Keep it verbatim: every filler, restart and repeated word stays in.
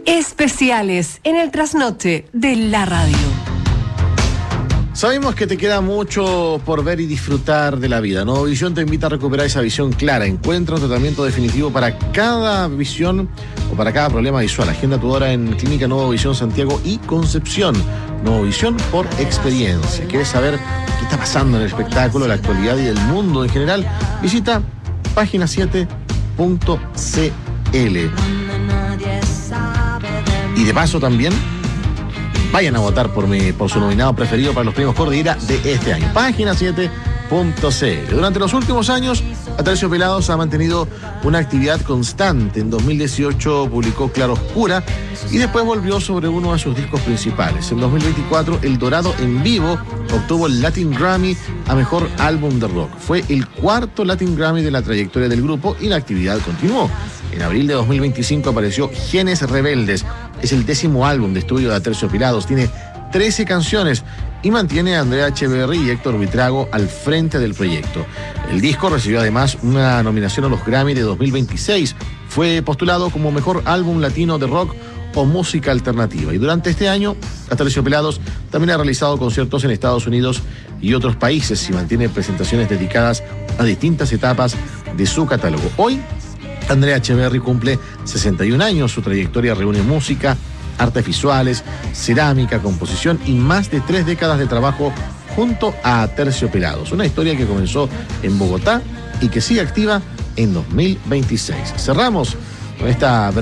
Especiales en el trasnoche de la radio. Sabemos que te queda mucho por ver y disfrutar de la vida. Nuevo Visión te invita a recuperar esa visión clara. Encuentra un tratamiento definitivo para cada visión o para cada problema visual. Agenda tu hora en Clínica Nuevo Visión Santiago y Concepción. Nuevo Visión por experiencia. ¿Quieres saber qué está pasando en el espectáculo, la actualidad y el mundo en general? Visita página siete punto c l. Y de paso también, vayan a votar por, mi, por su nominado preferido para los premios Cordillera de este año. Página siete punto c l. Durante los últimos años, Aterciopelados ha mantenido una actividad constante. En dos mil dieciocho publicó Claroscura y después volvió sobre uno de sus discos principales. En dos mil veinticuatro, El Dorado en Vivo obtuvo el Latin Grammy a Mejor Álbum de Rock. Fue el cuarto Latin Grammy de la trayectoria del grupo y la actividad continuó. En abril de dos mil veinticinco apareció Genes Rebeldes. Es el décimo álbum de estudio de Aterciopelados. Tiene trece canciones y mantiene a Andrea Echeverry y Héctor Buitrago al frente del proyecto. El disco recibió además una nominación a los Grammy de dos mil veintiséis. Fue postulado como Mejor Álbum Latino de Rock o Música Alternativa. Y durante este año, Aterciopelados también ha realizado conciertos en Estados Unidos y otros países y mantiene presentaciones dedicadas a distintas etapas de su catálogo. Hoy, Andrea Echeverry cumple sesenta y un años. Su trayectoria reúne música, artes visuales, cerámica, composición y más de tres décadas de trabajo junto a Aterciopelados. Una historia que comenzó en Bogotá y que sigue activa en dos mil veintiséis. Cerramos con esta